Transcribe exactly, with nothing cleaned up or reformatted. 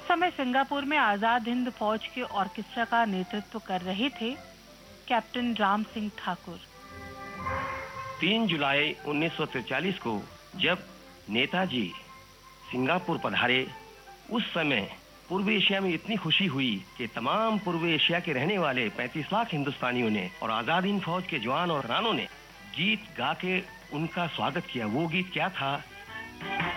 समय सिंगापुर में आजाद हिंद फौज के ऑर्केस्ट्रा का नेतृत्व कर रहे थे कैप्टन राम सिंह ठाकुर। तीन जुलाई उन्नीस सौ तैंतालीस को जब नेताजी सिंगापुर पधारे, उस समय पूर्व एशिया में इतनी खुशी हुई कि तमाम पूर्व एशिया के रहने वाले पैंतीस लाख हिंदुस्तानियों ने और आजाद हिंद फौज के जवान और रानों ने गीत गा के उनका स्वागत किया। वो गीत क्या था?